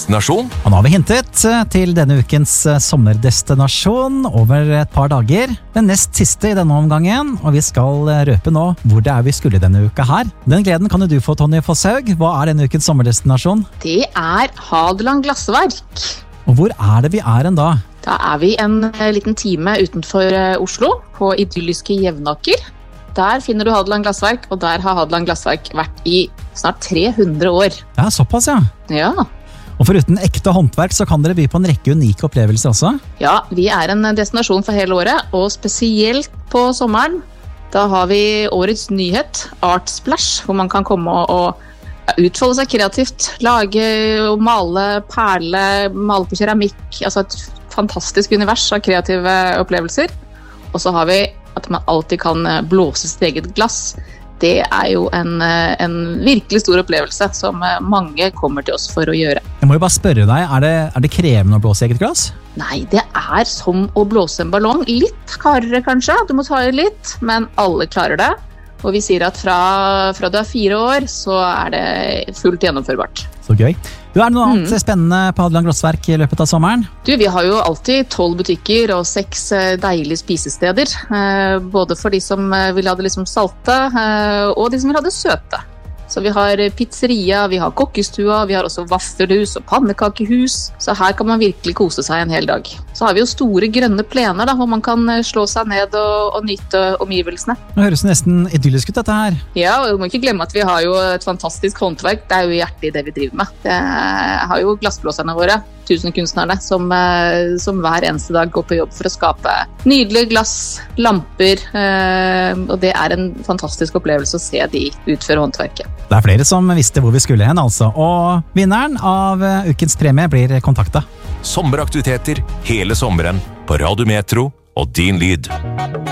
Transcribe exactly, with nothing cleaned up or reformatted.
sommerdestinasjon. Og nå har vi hintet til denne ukens sommerdestinasjon over et par dager. Den nest siste i denne omgangen, og vi skal røpe nå hvor det er vi skulle denne uka her. Den gleden kan du få, Tonje Fosshaug. Hva er denne ukens sommerdestinasjon? Det er Hadeland Glassverk. Og hvor er det vi er en da? Da er vi en liten time utenfor Oslo, på idylliske Jevnaker. Der finner du Hadeland Glassverk, og der har Hadeland Glassverk vært i snart tre hundre år. Ja, såpass, ja. Ja. Og foruten ekte håndverk, så kan dere by på en rekke unike opplevelser også. Ja, vi er en destinasjon for hele året, og spesielt på sommeren. Da har vi årets nyhet, Art Splash, hvor man kan komme og, og utfolde seg kreativt. Lage og male, perle, male på keramikk. Altså et fantastisk univers av kreative opplevelser. Og så har vi at man alltid kan blåse sitt eget glass. Det er jo en, en virkelig stor opplevelse som mange kommer til oss for å gjøre. Jeg må jo bare spørre deg, er det, er det krevende å blåse eget glass? Nei, det er som å blåse en ballong. Litt hardere kanskje, du må ta i litt, men alle klarer det. Og vi sier at fra, fra du er fire år, så er det fullt gjennomførbart. Så gøy. Du, er det noe annet Mm. spennende på Hadeland Glassverk i løpet av sommeren? Du, vi har jo alltid tolv butikker og seks eh, deilige spisesteder. Eh, både for de som eh, vil ha det liksom salte, eh, og de som vil ha det søte. Så vi har pizzeria, vi har kokkestua, vi har også vaffelhus og pannekakehus. Så her kan man virkelig kose seg en hel dag. Så har vi jo store grønne plener da, hvor man kan slå seg ned og, og nyte omgivelsene. Nå høres det nesten idyllisk ut dette her. Ja, og du må ikke glemme at vi har jo et fantastisk håndverk. Det er jo hjertet i det vi driver med. Det har jo glassblåserne våre, tusenkunstnerne, som, som hver eneste dag går på jobb for å skape nydelige glass, lamper, og det er en fantastisk opplevelse å se de utføre håndverket. Det er flere som visste hvor vi skulle hen, altså. Og vinneren av ukens premie blir kontaktet. Sommeraktiviteter hele sommeren på Radio Metro og Din Lyd.